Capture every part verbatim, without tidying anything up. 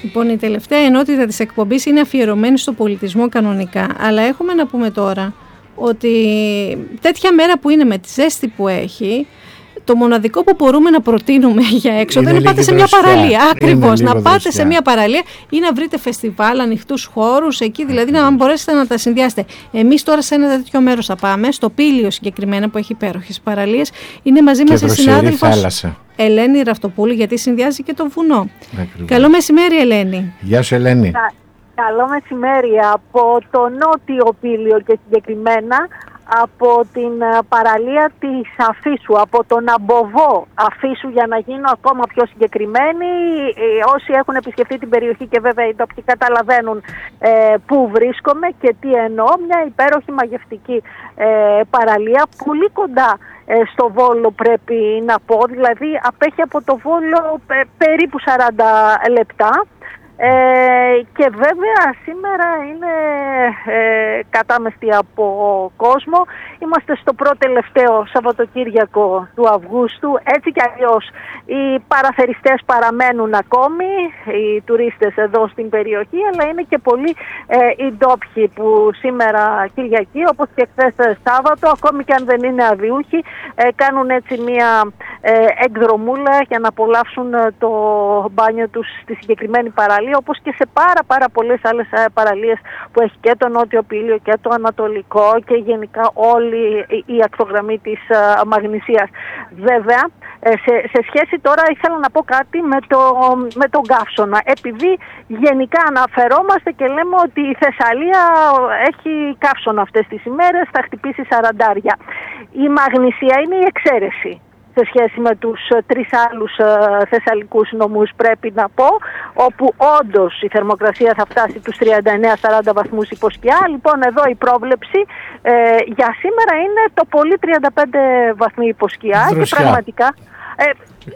Λοιπόν, η τελευταία ενότητα της εκπομπής είναι αφιερωμένη στο πολιτισμό κανονικά, αλλά έχουμε να πούμε τώρα ότι τέτοια μέρα που είναι με τη ζέστη που έχει, το μοναδικό που μπορούμε να προτείνουμε για έξοδο είναι να πάτε σε μια παραλία. Ακριβώς, να πάτε δροσιά. σε μια παραλία ή να βρείτε φεστιβάλ, ανοιχτούς χώρους, εκεί δηλαδή να μπορέσετε να τα συνδυάσετε. Εμείς τώρα σε ένα τέτοιο μέρος θα πάμε, στο Πήλιο συγκεκριμένα που έχει υπέροχες παραλίες. Είναι μαζί μας η συνάδελφος Ελένη Ραυτοπούλου, γιατί συνδυάζει και το βουνό. Ακριβώς. Καλό μεσημέρι, Ελένη. Γεια σου, Ελένη. Κα, καλό μεσημέρι. Από το νότιο Πήλιο και συγκεκριμένα από την παραλία της Αφίσου, από τον Αμποβό Αφίσου, για να γίνω ακόμα πιο συγκεκριμένη. Όσοι έχουν επισκεφτεί την περιοχή και βέβαια οι τοπικοί καταλαβαίνουν ε, πού βρίσκομαι και τι εννοώ. Μια υπέροχη μαγευτική ε, παραλία, πολύ κοντά ε, στο Βόλο πρέπει να πω, δηλαδή απέχει από το Βόλο ε, περίπου σαράντα λεπτά. Ε, και βέβαια σήμερα είναι ε, κατάμεστη από κόσμο. Είμαστε στο πρώτο τελευταίο Σαββατοκύριακο του Αυγούστου. Έτσι κι αλλιώς οι παραθεριστές παραμένουν ακόμη, οι τουρίστες εδώ στην περιοχή, αλλά είναι και πολλοί ε, οι ντόπιοι που σήμερα Κυριακή, όπως και χθες Σάββατο, ακόμη και αν δεν είναι αδιούχοι, ε, κάνουν έτσι μια ε, εκδρομούλα για να απολαύσουν το μπάνιο τους στη συγκεκριμένη παραλία, όπως και σε πάρα πάρα πολλές άλλες παραλίες που έχει και το Νότιο Πήλιο και το Ανατολικό και γενικά όλη η ακτογραμμή της Μαγνησίας. Βέβαια, σε, σε σχέση τώρα ήθελα να πω κάτι με, το, με τον καύσωνα. Επειδή γενικά αναφερόμαστε και λέμε ότι η Θεσσαλία έχει καύσωνα αυτές τις ημέρες, θα χτυπήσει σαραντάρια. Η Μαγνησία είναι η εξαίρεση σε σχέση με τους τρεις άλλους ε, θεσσαλικούς νομούς, πρέπει να πω, όπου όντως η θερμοκρασία θα φτάσει τους τριάντα εννέα σαράντα βαθμούς υποσκιά. Λοιπόν, εδώ η πρόβλεψη ε, για σήμερα είναι το πολύ τριάντα πέντε βαθμοί υποσκιά και πραγματικά... Ε,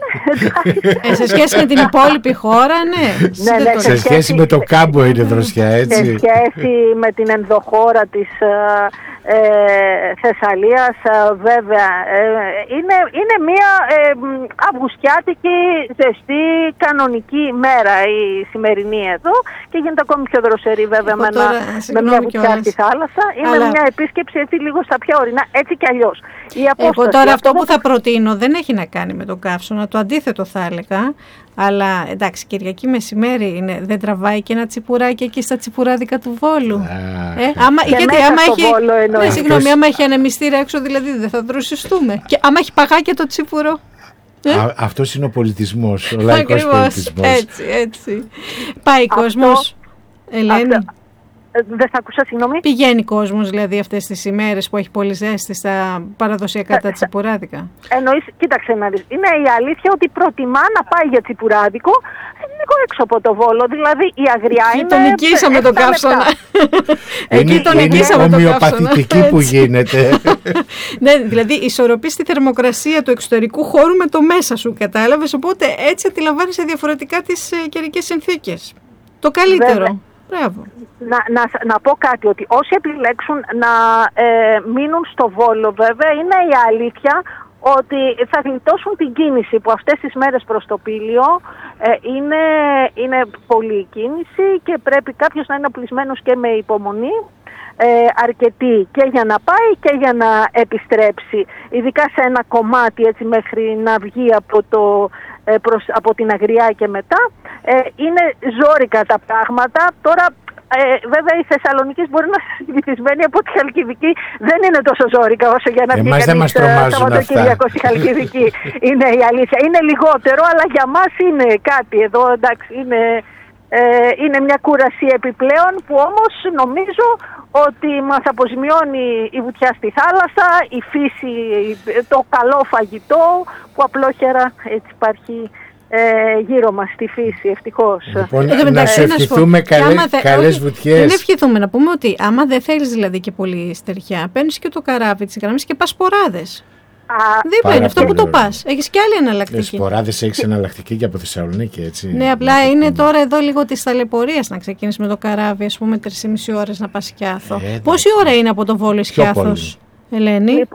ε, σε σχέση με την υπόλοιπη χώρα, ναι. ναι, ναι σε, σε σχέση με το Κάμπο είναι δροσιά, έτσι. Σε σχέση με την ενδοχώρα της ε, Θεσσαλίας, ε, βέβαια, ε, είναι, είναι μια ε, αυγουστιάτικη, ζεστή, κανονική μέρα η σημερινή εδώ και γίνεται ακόμη πιο δροσερή βέβαια με, τώρα, ένα, με μια βουτιά στη θάλασσα ή αλλά... με μια επίσκεψη έτσι λίγο στα πιο ορεινά, έτσι κι αλλιώς. Εγώ τώρα αυτό που θα προτείνω δεν έχει να κάνει με τον καύσωνα, το αντίθετο θα έλεγα. Αλλά εντάξει, Κυριακή μεσημέρι είναι, δεν τραβάει και ένα τσιπουράκι εκεί στα τσιπουράδικα του Βόλου. Ah, ε, άμα, γιατί άμα έχει, Βόλο, ναι, συγγνώμη, άμα έχει ανεμιστήρα έξω, δηλαδή δεν θα δροσιστούμε. Και άμα έχει παγάκια το τσίπουρο. Ε? Α, αυτός είναι ο πολιτισμός, ο λαϊκός πολιτισμός. Έτσι, έτσι. Πάει κόσμος, Ελένη. Αυτό. Δεν θα ακούσα, συγγνώμη. Πηγαίνει κόσμος δηλαδή αυτές τις ημέρες που έχει πολύ ζέστη στα παραδοσιακά τα τσιπουράδικα. Εννοείς, κοίταξε να δεις. Είναι η αλήθεια ότι προτιμά να πάει για τσιπουράδικο λίγο έξω από το Βόλο. Δηλαδή η Αγριά και είναι... το νικήσαμε τον καύσωνα. Εκεί το νικήσαμε τον καύσωνα. Ομοιοπαθητική που γίνεται. Ναι, δηλαδή ισορροπείς τη θερμοκρασία του εξωτερικού χώρου με το μέσα σου, κατάλαβες. Οπότε έτσι αντιλαμβάνεσαι διαφορετικά τις καιρικές συνθήκες. Το καλύτερο. Βέβαια. Μπράβο. Να, να, να πω κάτι, ότι όσοι επιλέξουν να ε, μείνουν στο Βόλο, βέβαια είναι η αλήθεια ότι θα γλιτώσουν την κίνηση που αυτές τις μέρες προς το Πήλιο ε, είναι, είναι πολλή κίνηση και πρέπει κάποιος να είναι οπλισμένος και με υπομονή ε, αρκετή και για να πάει και για να επιστρέψει, ειδικά σε ένα κομμάτι έτσι μέχρι να βγει από το Προς, από την Αγριά και μετά. Ε, είναι ζόρικα τα πράγματα. Τώρα ε, βέβαια η Θεσσαλονίκη μπορεί να είναι συνηθισμένη από τη Χαλκιδική, δεν είναι τόσο ζόρικα όσο για να βγει κανείς Σαββατοκύριακο στη Χαλκιδική. Είναι η αλήθεια. Είναι λιγότερο, αλλά για μας είναι κάτι εδώ, εντάξει, είναι, ε, είναι μια κούραση επιπλέον που όμως νομίζω ότι μας αποζημιώνει η βουτιά στη θάλασσα, η φύση, το καλό φαγητό που απλόχερα έτσι υπάρχει ε, γύρω μας στη φύση, ευτυχώς. Λοιπόν, ε, να σου ευχηθούμε καλές, θε, καλές βουτιές. Δεν ευχηθούμε, να πούμε ότι άμα δεν θέλεις δηλαδή και πολύ στεριά, παίρνεις και το καράβι της γραμμής και πας σποράδες. Δίπλα είναι αυτό που το πας. Έχεις και άλλη εναλλακτική. Σποράδες έχεις εναλλακτική και από Θεσσαλονίκη, έτσι. Ναι, απλά είναι πούμε. Τώρα εδώ λίγο της ταλαιπωρίας να ξεκινήσεις με το καράβι, ας πούμε, τρεις και μισή ώρες να πας Σκιάθο. Ε, Πόση ώρα είναι από το Βόλο Σκιάθος, Ελένη? Λοιπόν,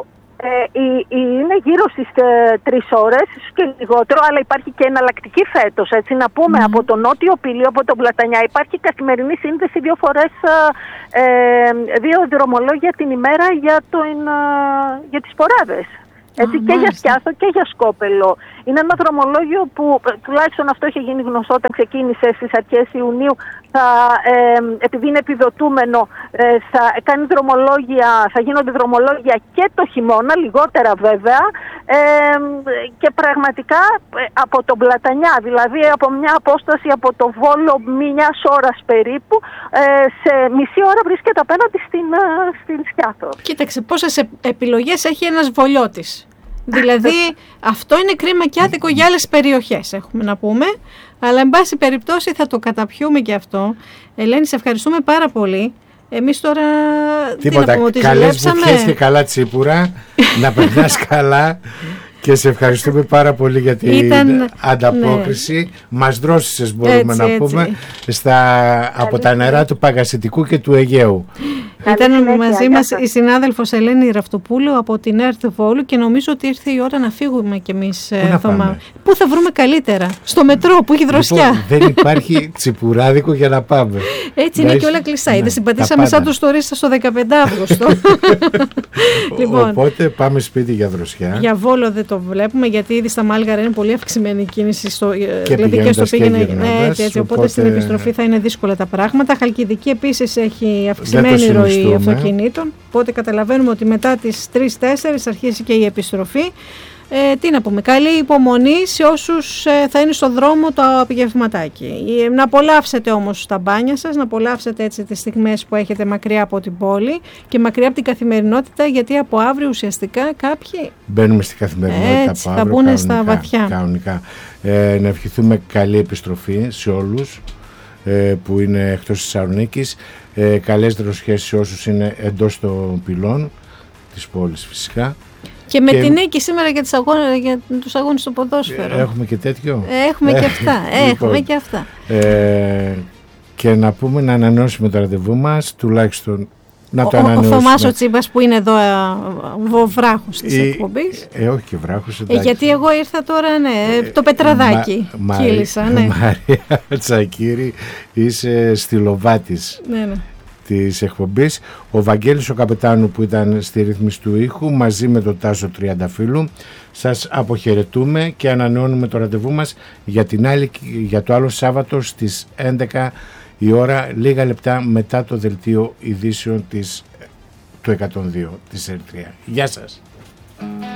Ε, η, η, είναι γύρω στις ε, τρεις ώρες και λιγότερο, αλλά υπάρχει και εναλλακτική φέτος. Έτσι, να πούμε mm. από τον Νότιο Πήλιο, από τον Πλατανιά, υπάρχει καθημερινή σύνδεση δύο φορές, ε, δύο δρομολόγια την ημέρα για, το, ε, για τις Ποράδες. Έτσι, ah, και για Σκιάθο και για Σκόπελο. Είναι ένα δρομολόγιο που τουλάχιστον αυτό είχε γίνει γνωστό όταν ξεκίνησε στις αρχές Ιουνίου. Θα, ε, επειδή είναι επιδοτούμενο, ε, θα κάνει δρομολόγια, θα γίνονται δρομολόγια και το χειμώνα, λιγότερα βέβαια, ε, και πραγματικά ε, από τον Πλατανιά, δηλαδή από μια απόσταση από το Βόλο μιας ώρας περίπου, ε, σε μισή ώρα βρίσκεται απέναντι στην, στην Σκιάθο. Κοίταξε πόσες επιλογές έχει ένας Βολιώτης. Δηλαδή αυτό είναι κρίμα και άδικο για άλλες περιοχές, έχουμε να πούμε, αλλά εν πάση περιπτώσει θα το καταπιούμε και αυτό. Ελένη, σε ευχαριστούμε πάρα πολύ. Εμείς τώρα τίποτα, τι να πούμε, ότι καλές βουτιές και καλά τσίπουρα, να περνάς καλά και σε ευχαριστούμε πάρα πολύ για την Ήταν, ανταπόκριση. Ναι. Μας δρόσισες, μπορούμε έτσι, να έτσι. πούμε, στα, από τα νερά του Παγασιτικού και του Αιγαίου. Ήταν μαζί μας η συνάδελφος Ελένη Ραυτοπούλου από την ΕΡΤ Βόλου και νομίζω ότι ήρθε η ώρα να φύγουμε κι εμείς. Πού, Θωμά. Πού θα βρούμε καλύτερα? Στο μετρό που έχει δροσιά. Λοιπόν, δεν υπάρχει τσιπουράδικο για να πάμε. Έτσι είναι και όλα κλειστά. Είδε, συμπατήσαμε σαν το στορίστα στο δεκαπέντε Αυγούστου. Λοιπόν, οπότε πάμε σπίτι για δροσιά. Για Βόλο δεν το βλέπουμε, γιατί ήδη στα Μάλγαρα είναι πολύ αυξημένη η κίνηση. Στο, και δηλαδή και στο πήγαινε. Ναι, έτσι, έτσι, οπότε, οπότε στην επιστροφή θα είναι δύσκολα τα πράγματα. Χαλκιδική επίσης έχει αυξημένη ροή αυτοκινήτων. Οπότε καταλαβαίνουμε ότι μετά τις τρεις τέσσερις αρχίζει και η επιστροφή. Ε, τι να πούμε, καλή υπομονή σε όσους ε, θα είναι στο δρόμο το απογευματάκι. Ε, να απολαύσετε όμως τα μπάνια σας, να απολαύσετε έτσι τις στιγμές που έχετε μακριά από την πόλη και μακριά από την καθημερινότητα, γιατί από αύριο ουσιαστικά κάποιοι μπαίνουμε στην καθημερινότητα, έτσι, από αύριο, θα μπουν στα βαθιά. Κανονικά. Ε, να ευχηθούμε καλή επιστροφή σε όλους ε, που είναι εκτός της Θεσσαλονίκης. Ε, καλές δροσιές σε όσους είναι εντός των πυλών της πόλης φυσικά. Και με και... την νίκη σήμερα για, τις αγώνες, για τους αγώνες στο ποδόσφαιρο. Έχουμε και τέτοιο. Ε, έχουμε και αυτά. Ε, λοιπόν, έχουμε και αυτά. Ε, και να πούμε να ανανεώσουμε το ραντεβού μας, τουλάχιστον να το ο, ανανεώσουμε. Ο Θωμάς ο Τσίμπας που είναι εδώ ο βράχος της ε, εκπομπής. Ε, όχι και βράχος. Ε, γιατί εγώ ήρθα τώρα, ναι, το Πετραδάκι. Μα, κύλησα, ναι. Μαρία Τσακύρη, είσαι στυλοβάτης. Ναι, ναι. Της εκπομπής. Ο Βαγγέλης ο Καπετάνου που ήταν στη ρύθμιση του ήχου μαζί με τον Τάσο Τριανταφύλου σας αποχαιρετούμε και ανανεώνουμε το ραντεβού μας για, την άλλη, για το άλλο Σάββατο στις έντεκα η ώρα, λίγα λεπτά μετά το δελτίο ειδήσεων της, του εκατόν δύο της Ερυθρία. Γεια σας.